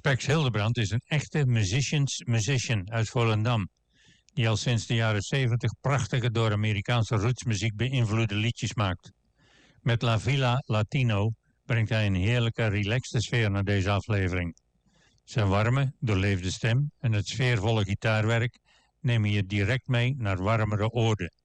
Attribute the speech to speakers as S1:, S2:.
S1: Spex Hildebrand is een echte musician uit Volendam, die al sinds de jaren 70 prachtige door Amerikaanse rootsmuziek beïnvloede liedjes maakt. Met La Villa Latino brengt hij een heerlijke, relaxte sfeer naar deze aflevering. Zijn warme, doorleefde stem en het sfeervolle gitaarwerk nemen je direct mee naar warmere oorden.